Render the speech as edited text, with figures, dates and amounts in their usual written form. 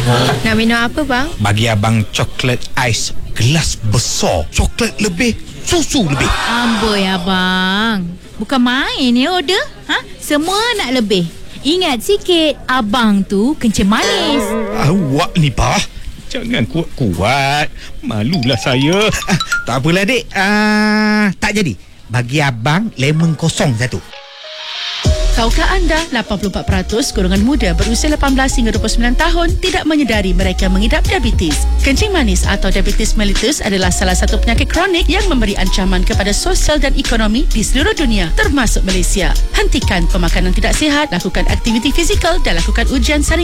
Nak minum apa bang? Bagi abang coklat ais gelas besar. Coklat lebih, susu lebih. Amboi abang, bukan main ya order. Semua nak lebih. Ingat sikit, abang tu kencing manis. Awak ni bah, jangan kuat-kuat. Malulah saya. Tak apalah dek. Tak jadi. Bagi abang lemon kosong satu. Tahukah anda 84% golongan muda berusia 18 hingga 29 tahun tidak menyedari mereka mengidap diabetes. Kencing manis atau diabetes mellitus adalah salah satu penyakit kronik yang memberi ancaman kepada sosial dan ekonomi di seluruh dunia, termasuk Malaysia. Hentikan pemakanan tidak sihat, lakukan aktiviti fizikal dan lakukan ujian saringan